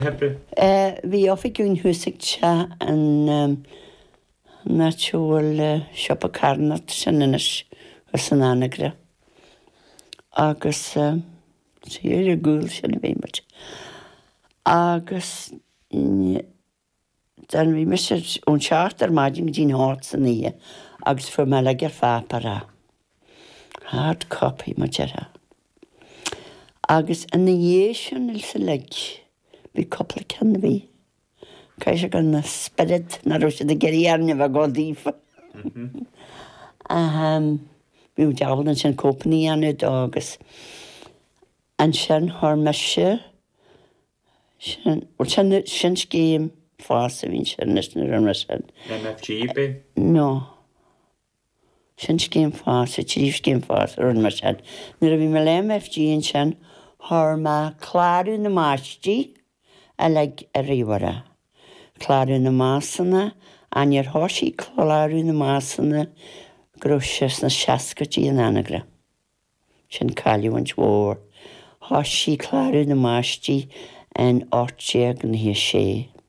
Hebrew? Bhí ofigiún thusaigh se an náisiúil siopa carnat sin inis san anagra. Agus siar a gúil sin bhí mar. Agus dan bhí me ón seart ar maidin dín háit san í, agus fu me le gur fápara. Hard copy mar deara. Agus yn y sin il sa leg, bhí coppla can bhí. Cais gan na spirit na rwys ydy geri arni fa godífa. Bhí w diawl yn sy'n cwpni anyd agus. An sy'n hor mysio. Sy'n sgym ffas fi'n sy'n nysyn yr yma sy'n. MFG be? No. Sy'n sgym ffas, y chif sgym ffas yr yma sy'n. Nyr fi fel MFG yn sy'n hor ma clarw na masdi a leg y rifara. Clarw na masana, an i'r hosi clarw na masana grwsias na siasga di yn anagra. Sy'n calw yn twor. Hosi clarw na masdi yn ortiag yn hi sé.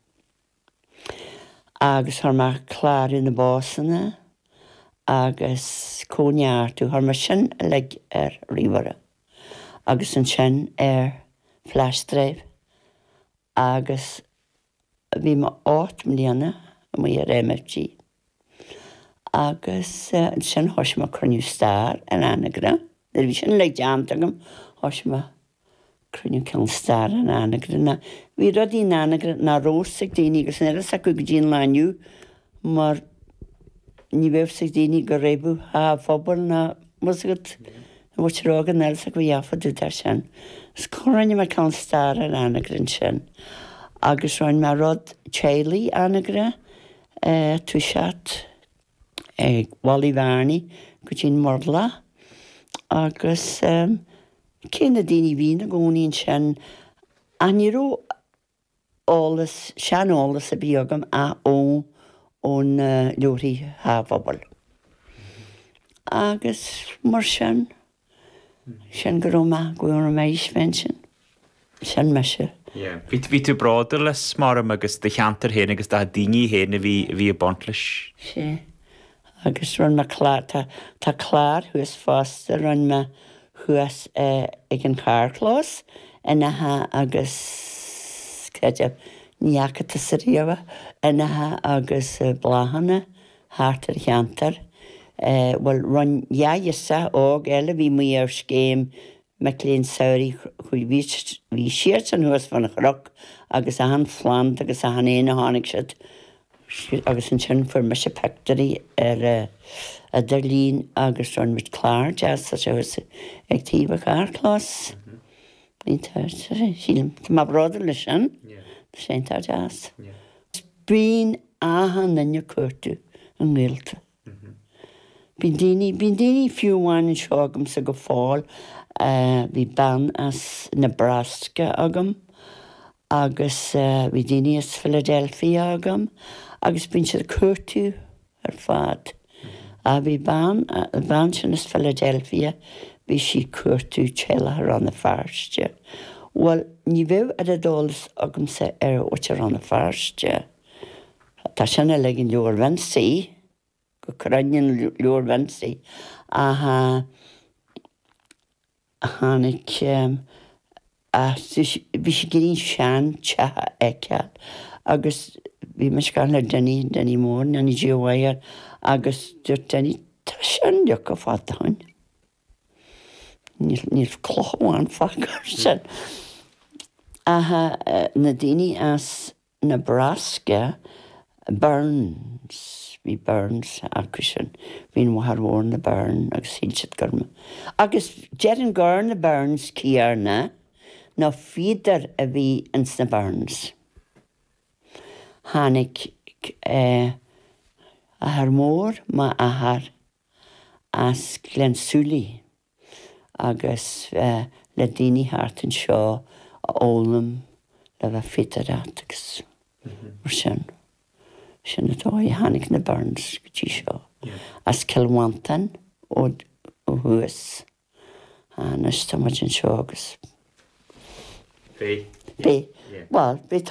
Agus hor ma clarw na bosana, agus cwniartw, hor ma sy'n leg rifara. Agus yn sy'n flash drive. Agus fi ma 8 miliona am i'r MFG. Agus yn sy'n hos ma Cryniw Star yn anagra. Dyr fi sy'n leg jantagam hos ma Cryniw Cyn Star yn anagra. Fi rod i'n anagra na rosig dini, gos yn eras ac wyg di'n laniw, mae'r ni fewsig dini gorebu ha phobl na mwysgyd. Wach rog yn eras ac wyg affa dyd ar sy'n. Sgorren i ma Cyn Star yn anagra yn sy'n. Agus roin ma rod Chailey anagra, twysiat, wali farni, gwydyn morla. Agus cyn y dyn i fi'n ag o'n i'n sy'n aniro olys, sy'n olys y biogam a o'n lwri ha fobl. Agus mor sy'n gyrwma, gwyn o'r meis fe'n sy'n mysio. Fi tu broder les smarm agus dy chanter hyn agus da dini hyn fi y bontlis. Si. Agus rhan ma clar, ta clar hwys foster rhan ma hwys ag yn carclos yna ha agus credaf niaca ta syriafa yna ha agus blahana hartar chanter. Wel rhan isa og ele fi mwy ar sgêm McLean Sauri chwy fi siart yn hwys fan ych agus a han fland agus a han ein a hanig sydd agus yn sy'n ffwr mysio pectory a Darlene agus rhan mit clar jazz a hwys ag tîf ag arclos ni'n tar sy'n ma broder lys yn sy'n tar jazz Byn a han yn yw cwrtw yn gylta Byn dini fiwwan yn siogam sy'n gyffol fi ban as Nebraska agam, agus fi dini as Philadelphia agam, agus byn sydd cwrtw ar fad. A fi ban sy'n as Philadelphia, fi si cwrtw chela ar y farstio. Wel, ni few ar y dols agam se wyt ar y farstio. Ta sy'n elegyn lwr fansi, gwcranion lwr fansi, Hannig a fi si gyda'n sian cha eca agus fi mas gan le dyni môr na ni jiwair agus dyw'r dyni ta sian diolch o ffad hwn ni'r cloch wan ffag ar sy'n na dyni as Nebraska Burns fi Burns acwysyn. Fi'n wahar warn na Burn agus sy'n sydd gyrma. Agus jerin gyrn na Burns ciar na ffidar a fi yn na Burns. Hannig ahar môr ma ahar as Glen Suli agus le dini hart yn sio a olum le fa ffidar atags. Sy'n y doi hannig na Burns gyda sio. As Cilwantan o hwys. A nes tamad yn sio agos. Be? Be? Yeah. Well,